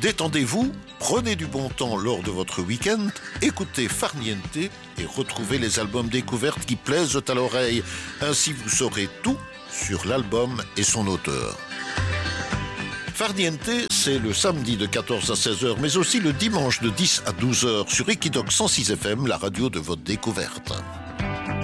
Détendez-vous, prenez du bon temps lors de votre week-end, écoutez Farniente et retrouvez les albums découvertes qui plaisent à l'oreille. Ainsi vous saurez tout sur l'album et son auteur. Farniente, c'est le samedi de 14 à 16h, mais aussi le dimanche de 10 à 12h sur Equidoc 106 FM, la radio de votre découverte.